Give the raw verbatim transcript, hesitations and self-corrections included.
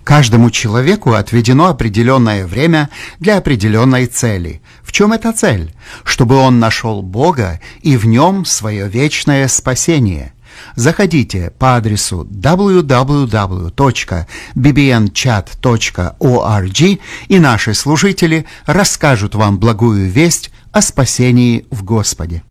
Каждому человеку отведено определенное время для определенной цели. В чем эта цель? Чтобы он нашел Бога и в нем свое вечное спасение. Заходите по адресу дабл ю дабл ю дабл ю точка би би эн чат точка орг, и наши служители расскажут вам благую весть о спасении в Господе.